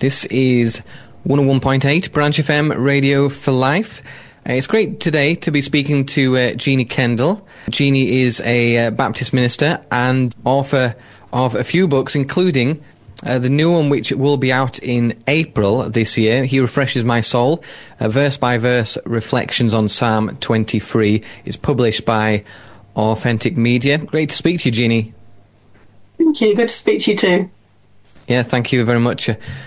This is 101.8 Branch FM Radio for Life. It's great today to be speaking to Jeannie Kendall. Jeannie is a Baptist minister and author of a few books, including the new one, which will be out in April this year. He Refreshes My Soul, verse-by-verse reflections on Psalm 23. It's published by Authentic Media. Great to speak to you, Jeannie. Thank you. Good to speak to you too. Yeah, thank you very much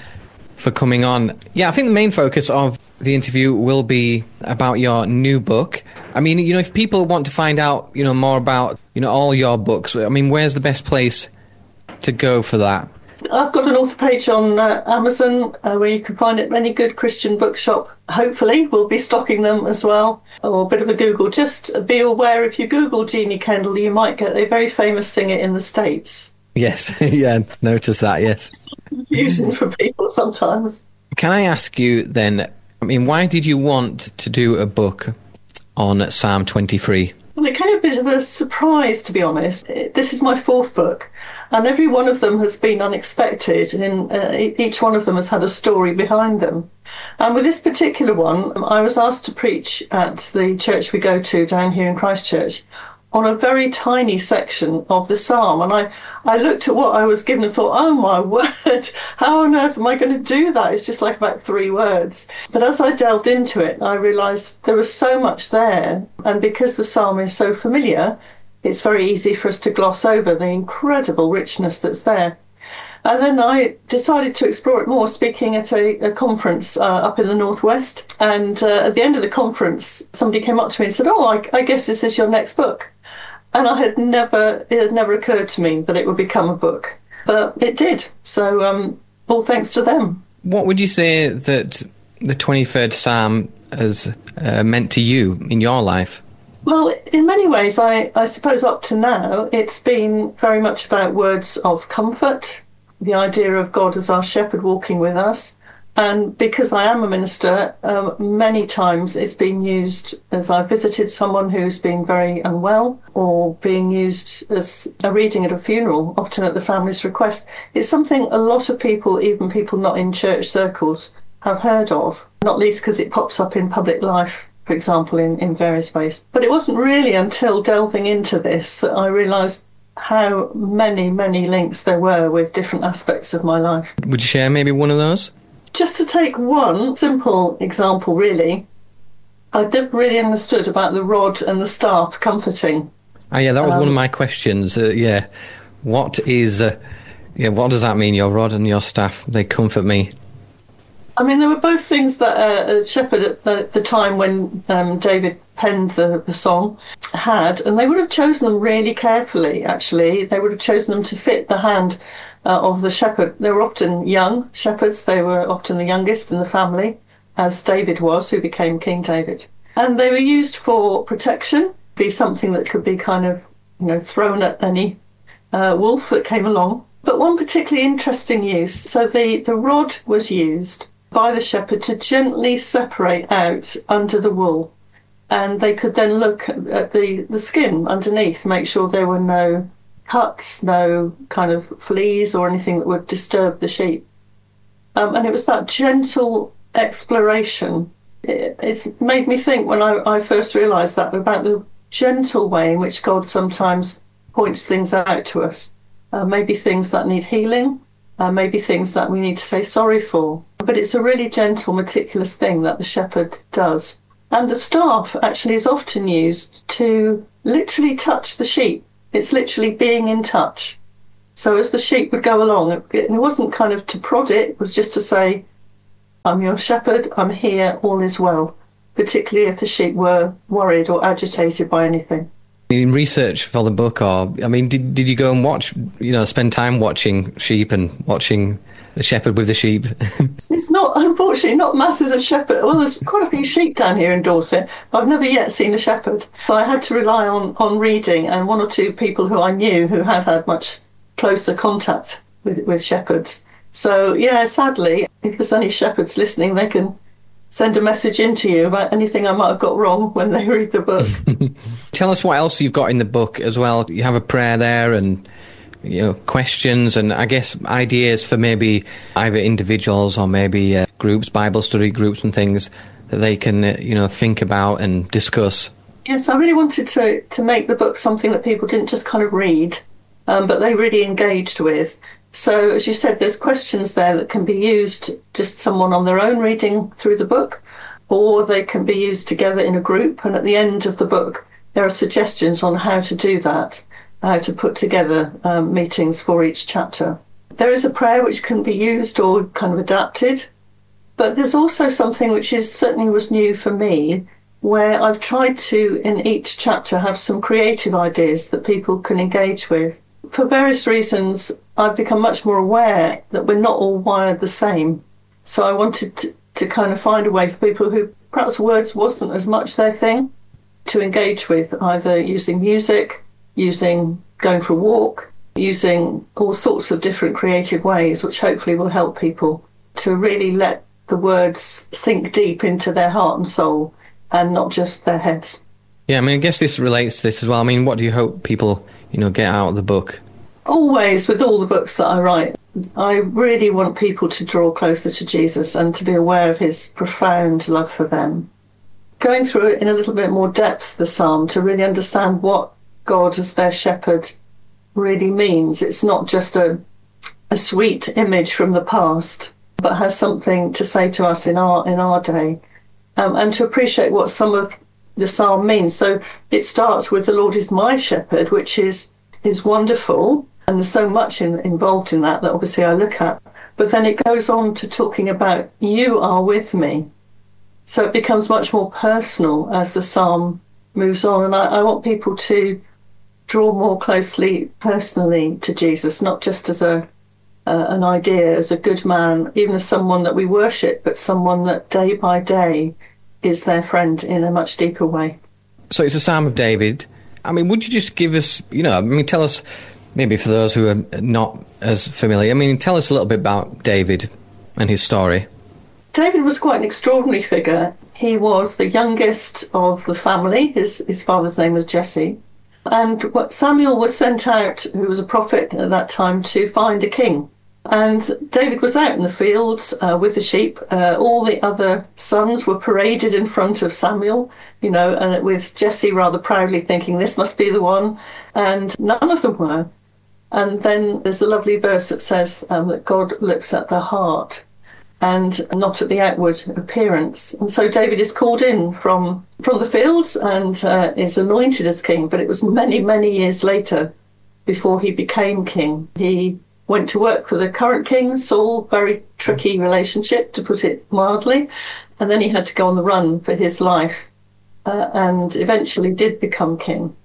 for coming on. Yeah, I think the main focus of the interview will be about your new book. I mean, if people want to find out, more about, all your books, I mean, where's the best place to go for that? I've got an author page on Amazon where you can find it. Any good Christian bookshop, hopefully, will be stocking them as well. Or a bit of a Google. Just be aware, if you Google Jeannie Kendall, you might get a very famous singer in the States. Yes, yeah, notice that, yes. Confusion for people sometimes. Can I ask you then, I mean, why did you want to do a book on Psalm 23? Well, it came a bit of a surprise, to be honest. This is my fourth book, and every one of them has been unexpected, and each one of them has had a story behind them. And with this particular one, I was asked to preach at the church we go to down here in Christchurch on a very tiny section of the psalm. And I looked at what I was given and thought, oh my word, how on earth am I going to do that? It's just like about 3 words. But as I delved into it, I realised there was so much there. And because the psalm is so familiar, it's very easy for us to gloss over the incredible richness that's there. And then I decided to explore it more, speaking at a conference up in the northwest. And at the end of the conference, somebody came up to me and said, I guess this is your next book. And it had never occurred to me that it would become a book. But it did. So all thanks to them. What would you say that the 23rd Psalm has meant to you in your life? Well, in many ways, I suppose up to now, it's been very much about words of comfort, the idea of God as our shepherd walking with us. And because I am a minister, many times it's been used as I visited someone who's been very unwell, or being used as a reading at a funeral, often at the family's request. It's something a lot of people, even people not in church circles, have heard of, not least because it pops up in public life, for example, in various ways. But it wasn't really until delving into this that I realised how many, many links there were with different aspects of my life. Would you share maybe one of those? Just to take one simple example, really, I never really understood about the rod and the staff comforting. Oh, yeah, that was one of my questions. What does that mean, your rod and your staff? They comfort me. I mean, there were both things that a shepherd at the time when David penned the song had, and they would have chosen them really carefully, actually. They would have chosen them to fit the hand of the shepherd. They were often young shepherds. They were often the youngest in the family, as David was, who became King David. And they were used for protection, be something that could be kind of, thrown at any wolf that came along. But one particularly interesting use, so the rod was used by the shepherd to gently separate out under the wool. And they could then look at the skin underneath, make sure there were no cuts, no kind of fleas or anything that would disturb the sheep. And it was that gentle exploration. It's made me think when I first realised that about the gentle way in which God sometimes points things out to us. Maybe things that need healing, maybe things that we need to say sorry for. But it's a really gentle, meticulous thing that the shepherd does. And the staff actually is often used to literally touch the sheep. It's literally being in touch. So as the sheep would go along, it wasn't kind of to prod it was just to say, I'm your shepherd, I'm here, all is well, particularly if the sheep were worried or agitated by anything. In research for the book, did you go and watch, spend time watching sheep and watching the shepherd with the sheep? It's not, unfortunately, not masses of shepherd. Well, there's quite a few sheep down here in Dorset. I've never yet seen a shepherd. So I had to rely on reading and one or two people who I knew who had much closer contact with shepherds. So, yeah, sadly, if there's any shepherds listening, they can send a message in to you about anything I might have got wrong when they read the book. Tell us what else you've got in the book as well. You have a prayer there and questions and I guess ideas for maybe either individuals or maybe groups, Bible study groups and things that they can, think about and discuss. Yes, I really wanted to make the book something that people didn't just kind of read, but they really engaged with. So, as you said, there's questions there that can be used just someone on their own reading through the book, or they can be used together in a group. And at the end of the book, there are suggestions on how to do that, how to put together meetings for each chapter. There is a prayer which can be used or kind of adapted, but there's also something which certainly was new for me, where I've tried to, in each chapter, have some creative ideas that people can engage with. For various reasons, I've become much more aware that we're not all wired the same. So I wanted to kind of find a way for people who perhaps words wasn't as much their thing to engage with, either using music, using going for a walk, using all sorts of different creative ways, which hopefully will help people to really let the words sink deep into their heart and soul and not just their heads. Yeah, I guess this relates to this as well. What do you hope people, get out of the book? Always, with all the books that I write, I really want people to draw closer to Jesus and to be aware of his profound love for them. Going through it in a little bit more depth, the psalm, to really understand what God as their shepherd really means. It's not just a sweet image from the past, but has something to say to us in our day, and to appreciate what some of the psalm means. So it starts with the Lord is my shepherd, which is wonderful, and there's so much involved in that obviously I look at. But then it goes on to talking about you are with me. So it becomes much more personal as the psalm moves on, and I want people to draw more closely personally to Jesus, not just as an idea, as a good man, even as someone that we worship, but someone that day by day is their friend in a much deeper way. So it's a Psalm of David. Would you just give us, tell us, maybe for those who are not as familiar, tell us a little bit about David and his story. David was quite an extraordinary figure. He was the youngest of the family. His father's name was Jesse. And Samuel was sent out, who was a prophet at that time, to find a king. And David was out in the fields with the sheep. All the other sons were paraded in front of Samuel, and with Jesse rather proudly thinking, this must be the one. And none of them were. And then there's a lovely verse that says that God looks at the heart and not at the outward appearance. And so David is called in from the fields and is anointed as king. But it was many, many years later before he became king. He went to work for the current king, Saul, very tricky relationship, to put it mildly. And then he had to go on the run for his life and eventually did become king.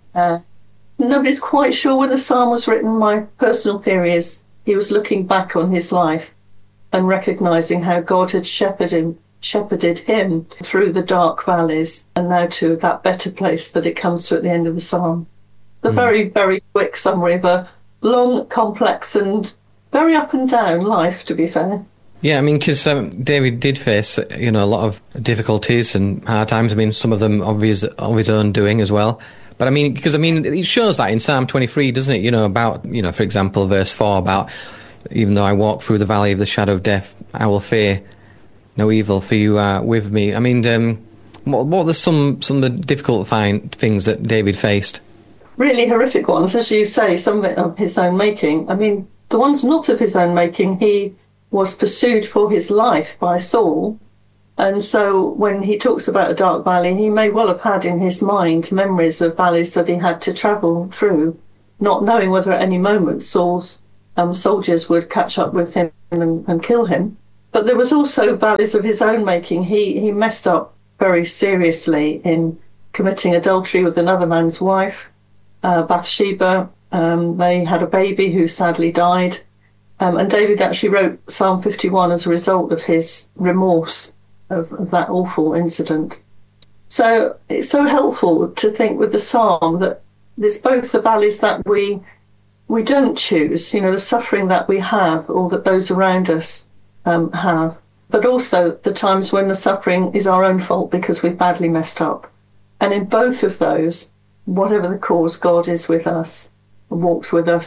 Nobody's quite sure when the psalm was written. My personal theory is he was looking back on his life and recognizing how God had shepherded him through the dark valleys and now to that better place that it comes to at the end of the psalm. A very, very quick summary of a long, complex and very up and down life, to be fair. Yeah, because David did face, a lot of difficulties and hard times. Some of them of his own doing as well. But it shows that in Psalm 23, doesn't it? About, for example, verse 4 about, even though I walk through the valley of the shadow of death, I will fear no evil, for you are with me. What are some of the difficult things that David faced? Really horrific ones, as you say, some of it of his own making. The ones not of his own making, he was pursued for his life by Saul. And so when he talks about a dark valley, he may well have had in his mind memories of valleys that he had to travel through, not knowing whether at any moment Saul's soldiers would catch up with him and kill him. But there was also valleys of his own making. He messed up very seriously in committing adultery with another man's wife, Bathsheba. They had a baby who sadly died. And David actually wrote Psalm 51 as a result of his remorse of that awful incident. So it's so helpful to think with the psalm that there's both the valleys that we don't choose, the suffering that we have or that those around us have, but also the times when the suffering is our own fault because we've badly messed up. And in both of those, whatever the cause, God is with us, walks with us,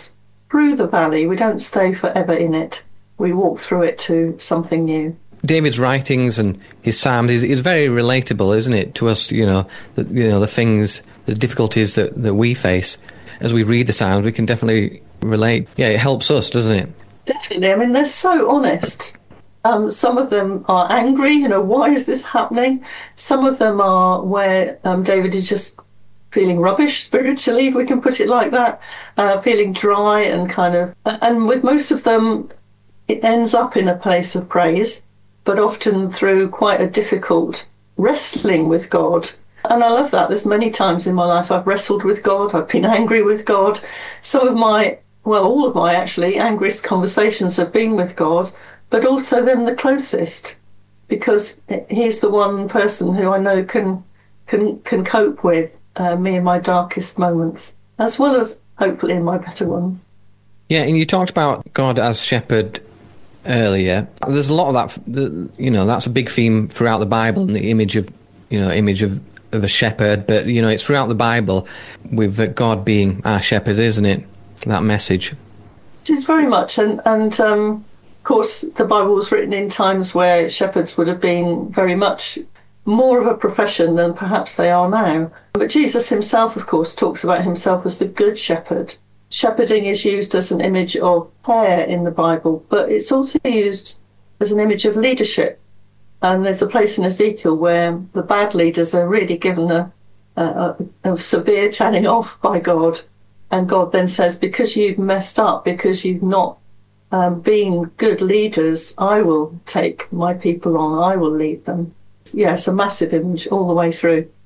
through the valley. We don't stay forever in it. We walk through it to something new. David's writings and his psalms is very relatable, isn't it, to us? The things, the difficulties that we face as we read the psalms. We can definitely relate. Yeah, it helps us, doesn't it? Definitely. I mean, they're so honest. Some of them are angry. Why is this happening? Some of them are where David is just feeling rubbish spiritually, if we can put it like that, feeling dry and with most of them, it ends up in a place of praise, but often through quite a difficult wrestling with God. And I love that. There's many times in my life I've wrestled with God, I've been angry with God. All of my actually angriest conversations have been with God, but also them the closest, because he's the one person who I know can cope with me in my darkest moments, as well as hopefully in my better ones. Yeah, and you talked about God as shepherd earlier. There's a lot of that, that's a big theme throughout the Bible, and the image of a shepherd, but it's throughout the Bible with God being our shepherd, isn't it? That message. It is very much, and of course the Bible was written in times where shepherds would have been very much more of a profession than perhaps they are now. But Jesus himself, of course, talks about himself as the good shepherd. Shepherding is used as an image of care in the Bible, but it's also used as an image of leadership. And there's a place in Ezekiel where the bad leaders are really given a severe telling off by God. And God then says, because you've messed up, because you've not been good leaders, I will take my people on, I will lead them. Yeah, it's a massive image all the way through.